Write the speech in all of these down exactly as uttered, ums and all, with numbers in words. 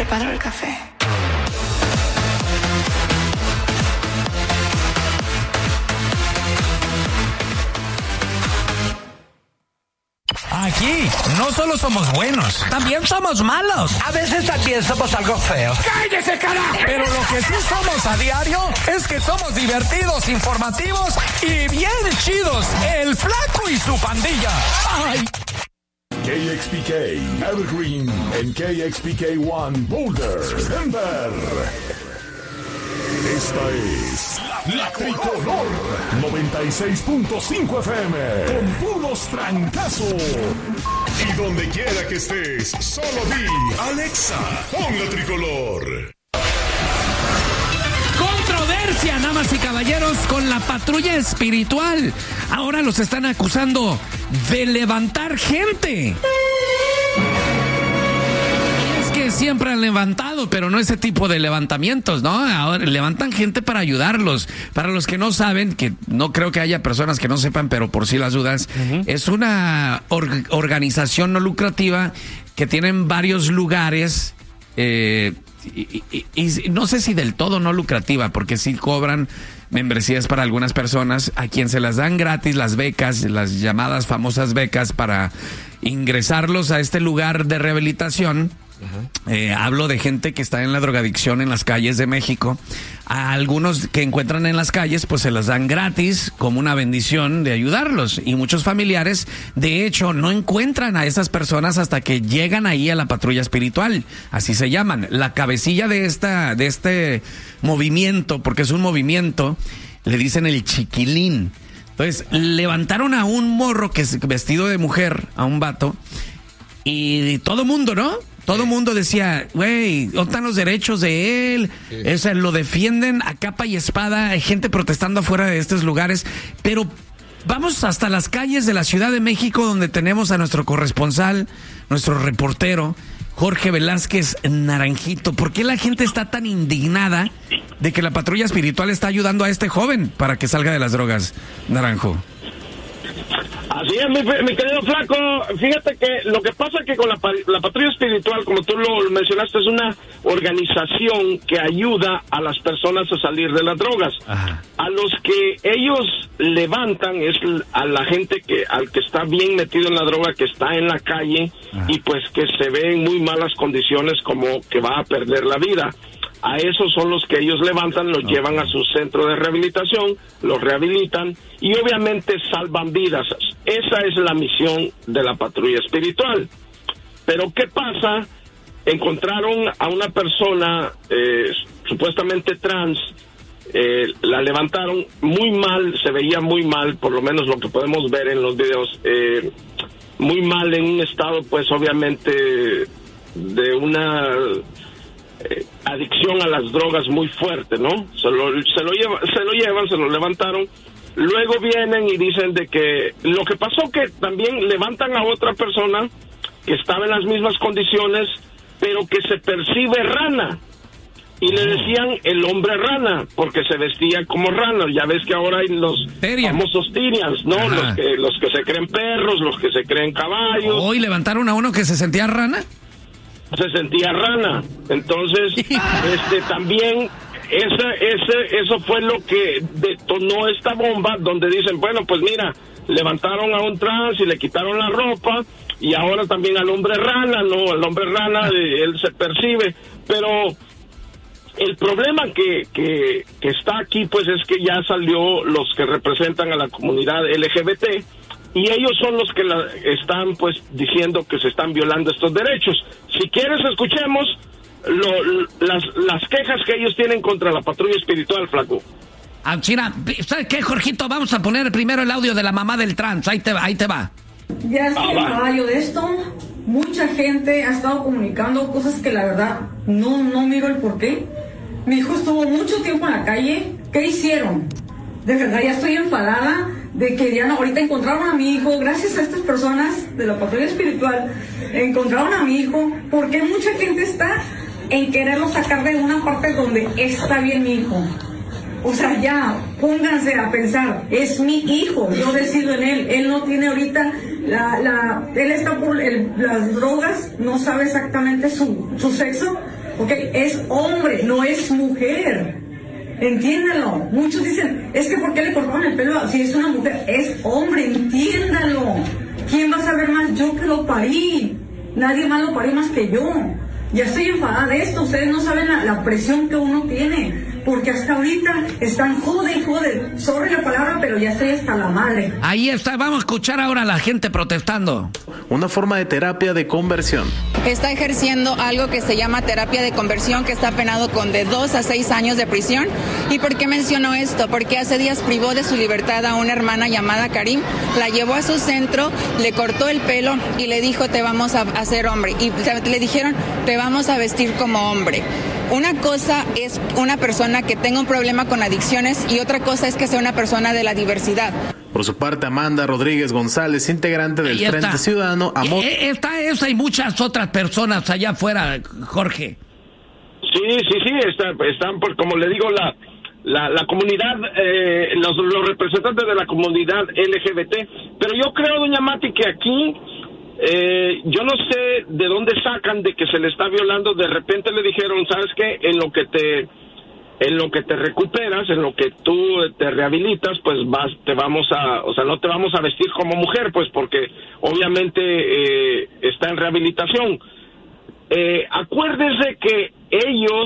preparo el café. Aquí no solo somos buenos, también somos malos. A veces también somos algo feos. ¡Cállese, carajo! Pero lo que sí somos a diario es que somos divertidos, informativos y bien chidos. El Flaco y su pandilla. ¡Ay! K X P K, Evergreen, en K X P K uno, Boulder, Denver. Esta es La Tricolor noventa y seis punto cinco F M, con puros trancazos. Y donde quiera que estés, solo di Alexa, pon La Tricolor. Controversia, damas y caballeros, con la patrulla espiritual. Ahora los están acusando de levantar gente. Que siempre han levantado, pero no ese tipo de levantamientos, ¿no? Ahora levantan gente para ayudarlos. Para los que no saben, que no creo que haya personas que no sepan, pero por si las dudas, uh-huh. es una or- organización no lucrativa que tienen varios lugares, eh, y, y, y no sé si del todo no lucrativa, porque sí cobran membresías para algunas personas a quien se las dan gratis, las becas, las llamadas famosas becas para ingresarlos a este lugar de rehabilitación. Uh-huh. Eh, hablo de gente que está en la drogadicción en las calles de México. A algunos que encuentran en las calles, pues se las dan gratis como una bendición de ayudarlos. Y muchos familiares, de hecho, no encuentran a esas personas hasta que llegan ahí a la patrulla espiritual. Así se llaman. La cabecilla de esta, de este movimiento, porque es un movimiento, le dicen el chiquilín. Entonces, levantaron a un morro que es vestido de mujer, a un vato, y todo mundo, ¿no? Todo el mundo decía, güey, ¿dónde están los derechos de él? Sí. O sea, lo defienden a capa y espada. Hay gente protestando afuera de estos lugares. Pero vamos hasta las calles de la Ciudad de México, donde tenemos a nuestro corresponsal, nuestro reportero, Jorge Velázquez Naranjito. ¿Por qué la gente está tan indignada de que la patrulla espiritual está ayudando a este joven para que salga de las drogas, Naranjo? Así es, mi, mi querido Flaco. Fíjate que lo que pasa es que con la, la patrulla espiritual, como tú lo mencionaste, es una organización que ayuda a las personas a salir de las drogas. Ajá. A los que ellos levantan es a la gente que al que está bien metido en la droga, que está en la calle. Ajá. Y pues que se ve en muy malas condiciones, como que va a perder la vida. A esos son los que ellos levantan, los okay. llevan a su centro de rehabilitación, los rehabilitan y obviamente salvan vidas. Esa es la misión de la patrulla espiritual. Pero ¿qué pasa? Encontraron a una persona eh, supuestamente trans, eh, la levantaron muy mal, se veía muy mal, por lo menos lo que podemos ver en los videos, eh, muy mal, en un estado pues obviamente de una... Eh, adicción a las drogas muy fuerte, ¿no? Se lo, se lo lleva, se lo llevan, se lo levantaron. Luego vienen y dicen de que lo que pasó, que también levantan a otra persona que estaba en las mismas condiciones, pero que se percibe rana. Y le decían el hombre rana, porque se vestía como rana. Ya ves que ahora hay los Teria. famosos Tyrians, ¿no? Los que, los que se creen perros, los que se creen caballos. ¿Hoy oh, levantaron a uno que se sentía rana? Se sentía rana. Entonces, este también ese, ese, eso fue lo que detonó esta bomba, donde dicen, bueno, pues mira, levantaron a un trans y le quitaron la ropa, y ahora también al hombre rana, no, el hombre rana, él se percibe, pero el problema que, que, que está aquí, pues es que ya salió los que representan a la comunidad L G B T, y ellos son los que la, están pues diciendo que se están violando estos derechos. Si quieres, escuchemos lo, las, las quejas que ellos tienen contra la patrulla espiritual, Flaco. Ah, China, ¿sabes qué, Jorgito? Vamos a poner primero el audio de la mamá del trans. Ahí te va, ahí te va. Ya estoy caballo de esto. Mucha gente ha estado comunicando cosas que la verdad no, no miro el porqué. Mi hijo estuvo mucho tiempo en la calle. ¿Qué hicieron? De verdad ya estoy enfadada de que ya no, ahorita encontraron a mi hijo, gracias a estas personas de la patrulla espiritual, encontraron a mi hijo, porque mucha gente está en quererlo sacar de una parte donde está bien mi hijo. O sea, ya, pónganse a pensar, es mi hijo, yo decido en él, él no tiene ahorita, la, la, él está por el, las drogas, no sabe exactamente su, su sexo, Ok, es hombre, no es mujer. Entiéndalo. Muchos dicen, es que ¿por qué le cortaron el pelo si es una mujer? Es hombre, entiéndalo. ¿Quién va a saber más? Yo que lo parí. Nadie más lo parió más que yo. Ya estoy enfadada de esto. Ustedes no saben la, la presión que uno tiene. Porque hasta ahorita están jode, jode. Sorry la palabra, pero ya estoy hasta la madre. Ahí está, vamos a escuchar ahora a la gente protestando. Una forma de terapia de conversión. Está ejerciendo algo que se llama terapia de conversión, que está penado con de dos a seis años de prisión. ¿Y por qué menciono esto? Porque hace días privó de su libertad a una hermana llamada Karim, la llevó a su centro, le cortó el pelo y le dijo, te vamos a hacer hombre. Y le dijeron, te vamos a vestir como hombre. Una cosa es una persona que tenga un problema con adicciones y otra cosa es que sea una persona de la diversidad. Por su parte, Amanda Rodríguez González, integrante del Frente Ciudadano, Amor. Está esa y muchas otras personas allá afuera, Jorge. Sí, sí, sí, está, están, por, como le digo, la la, la comunidad, eh, los, los representantes de la comunidad L G B T. Pero yo creo, doña Mati, que aquí... Eh, yo no sé de dónde sacan de que se le está violando. De repente le dijeron, ¿sabes qué? En lo que te en lo que te recuperas, en lo que tú te rehabilitas, pues vas, te vamos a, o sea, no te vamos a vestir como mujer, pues porque obviamente eh, está en rehabilitación. Eh, acuérdese que ellos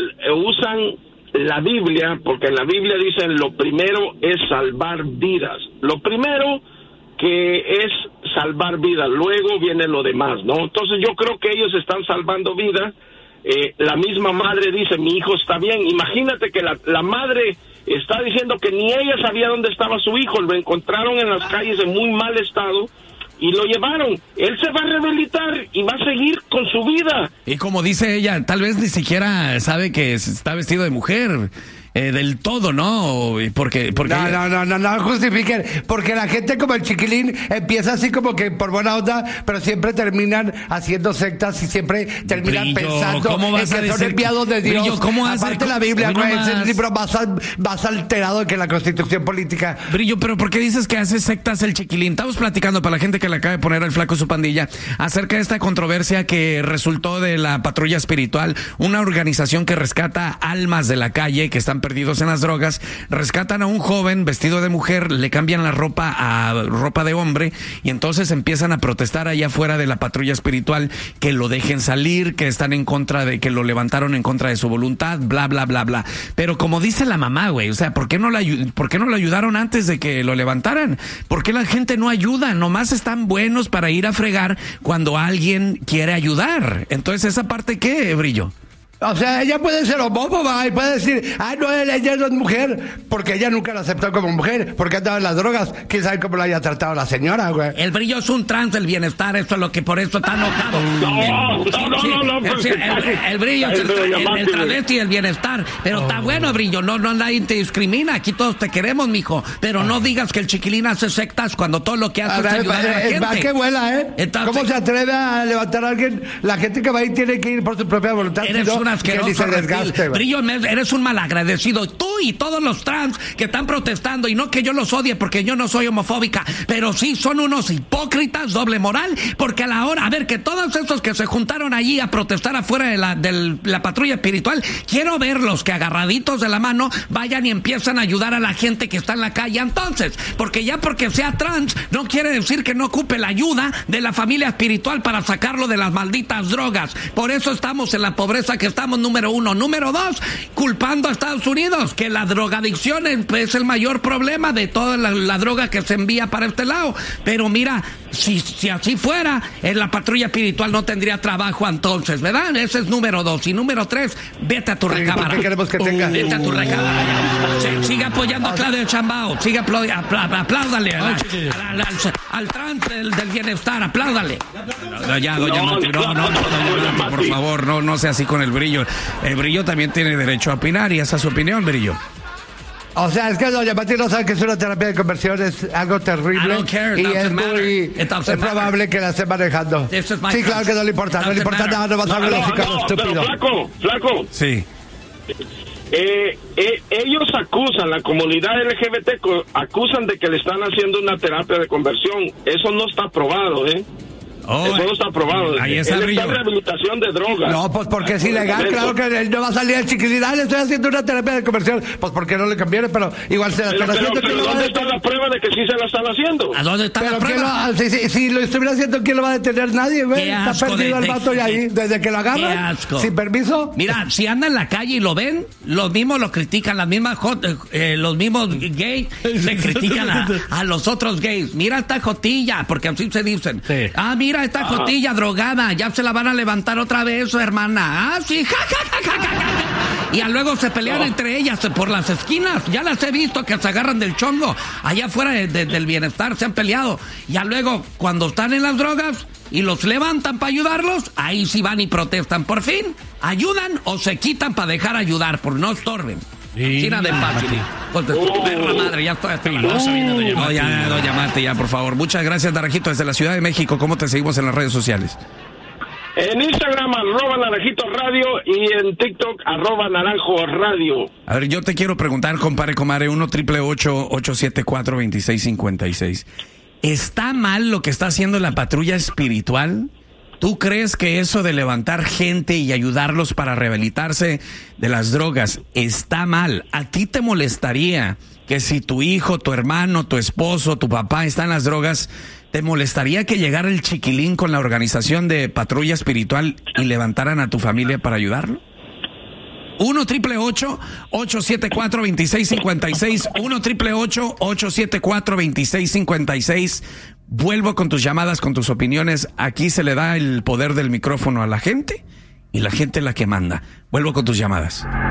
usan la Biblia, porque en la Biblia dicen lo primero es salvar vidas. Lo primero que es salvar vidas, luego viene lo demás, ¿no? Entonces yo creo que ellos están salvando vidas. Eh, la misma madre dice, mi hijo está bien. Imagínate que la, la madre está diciendo que ni ella sabía dónde estaba su hijo, lo encontraron en las calles en muy mal estado y lo llevaron. Él se va a rehabilitar y va a seguir con su vida. Y como dice ella, tal vez ni siquiera sabe que está vestido de mujer. Eh, del todo, ¿no? Porque, porque no, ella... no, no, no, no justifiquen, porque la gente como el Chiquilín empieza así como que por buena onda, pero siempre terminan haciendo sectas y siempre terminan Brillo, pensando ¿cómo vas en a que son decir enviados de Dios. Brillo, ¿cómo vas Aparte a... la Biblia, güey, no es el más... libro más, más alterado que la Constitución política. Brillo, pero ¿por qué dices que hace sectas el Chiquilín? Estamos platicando para la gente que le acaba de poner al flaco su pandilla acerca de esta controversia que resultó de la Patrulla Espiritual, una organización que rescata almas de la calle que están perdidos en las drogas. Rescatan a un joven vestido de mujer, le cambian la ropa a ropa de hombre y entonces empiezan a protestar allá afuera de la Patrulla Espiritual que lo dejen salir, que están en contra de, que lo levantaron en contra de su voluntad, bla, bla, bla, bla. Pero como dice la mamá, güey, o sea, ¿por qué no la, por qué no lo ayudaron antes de que lo levantaran? ¿Por qué la gente no ayuda? Nomás están buenos para ir a fregar cuando alguien quiere ayudar. Entonces, ¿esa parte qué, Brillo? O sea, ella puede ser homófoba y puede decir, ah, no, ella no es mujer, porque ella nunca la aceptó como mujer, porque andaba en las drogas. ¿Quién sabe cómo la haya tratado la señora, güey? El Brillo es un trans del bienestar, esto es lo que por eso está enojado. No, no, no, Sí, no, no, sí, el, el Brillo es el, el, el travesti del bienestar, pero está bueno, Brillo, no, no, nadie te discrimina, aquí todos te queremos, mijo, pero no digas que el Chiquilín hace sectas cuando todo lo que hace es ayudar a la gente. Va que vuela, ¿eh? Entonces, ¿cómo se atreve a levantar a alguien? La gente que va ahí tiene que ir por su propia voluntad. Eres sino un asqueroso, desgaste, Brillo, eres un malagradecido. Tú y todos los trans que están protestando, y no que yo los odie porque yo no soy homofóbica, pero sí son unos hipócritas, doble moral, porque a la hora, a ver, que todos estos que se juntaron allí a protestar afuera de la, de la Patrulla Espiritual, quiero verlos que agarraditos de la mano vayan y empiezan a ayudar a la gente que está en la calle. Entonces, porque ya porque sea trans no quiere decir que no ocupe la ayuda de la familia espiritual para sacarlo de las malditas drogas. Por eso estamos en la pobreza que estamos, número uno. Número dos, culpando a Estados Unidos, que la drogadicción es el mayor problema de toda la, la droga que se envía para este lado. Pero mira, si, si así fuera, en la Patrulla Espiritual no tendría trabajo entonces, ¿verdad? Ese es número dos. Y número tres, vete a tu recámara. ¿Qué queremos que tenga? Vete a tu recámara. Sí, sigue apoyando a Claudio Chambao. Sigue apl apl apláudale al, al, al, al trans del, del bienestar. Apláudale. No, ya, doña Mati, no, no, no, doña Mati, por favor, no, no sea así con el Brillo. El Brillo también tiene derecho a opinar y esa es su opinión, Brillo. O sea, es que doña Mati no sabe que es una terapia de conversión, es algo terrible y es muy es probable que la esté manejando. Sí, claro que no le importa, no le importa nada, no vas a hablar así como estúpido. Flaco, flaco. Sí. Eh, eh, ellos acusan, la comunidad L G B T acusan de que le están haciendo una terapia de conversión. Eso no está probado, ¿eh? Oh, Eso no está aprobado. Ahí está, él está en rehabilitación de drogas. No, pues porque es ilegal. Claro que él no va a salir el chiquilín. Ah, le estoy haciendo una terapia de conversión. Pues porque no le conviene, pero igual se la pero, están pero, haciendo. Pero, ¿dónde está la prueba de que sí se la están haciendo? ¿A dónde está pero la prueba? Lo, si, si, si lo estuviera haciendo, ¿quién lo va a detener? Nadie, güey. Está perdido de, el vato de, ahí. Desde que lo agarran, sin permiso. Mira, si anda en la calle y lo ven, los mismos lo critican, las mismas hot, eh, los mismos gays se critican a, a los otros gays. Mira esta jotilla, porque así se dicen. Sí. Ah, mira esta Ajá. jotilla drogada, ya se la van a levantar otra vez, hermana. Ah, sí, ja, ja, ja, ja, ja. Y luego se pelean oh. entre ellas por las esquinas. Ya las he visto que se agarran del chongo. Allá afuera de, de, del bienestar se han peleado. Ya luego, cuando están en las drogas y los levantan para ayudarlos, ahí sí van y protestan. Por fin, ayudan o se quitan para dejar ayudar, por no estorben. China de fácil. Perra madre, ya estoy así. No, no, ya, doña Mate, ya, por favor. Muchas gracias, Naranjito, desde la Ciudad de México. ¿Cómo te seguimos en las redes sociales? En Instagram, arroba Naranjito Radio, y en TikTok, arroba Naranjo Radio. A ver, yo te quiero preguntar, compadre, comadre, uno triple ocho, ocho siete cuatro, dos seis cinco seis. ¿Está mal lo que está haciendo la patrulla espiritual? ¿Tú crees que eso de levantar gente y ayudarlos para rehabilitarse de las drogas está mal? ¿A ti te molestaría que si tu hijo, tu hermano, tu esposo, tu papá está en las drogas, te molestaría que llegara el chiquilín con la organización de patrulla espiritual y levantaran a tu familia para ayudarlo? uno triple ocho, ocho siete cuatro, dos seis cinco seis, uno triple ocho, ocho siete cuatro, dos seis cinco seis. Vuelvo con tus llamadas, con tus opiniones. Aquí se le da el poder del micrófono a la gente y la gente es la que manda. Vuelvo con tus llamadas.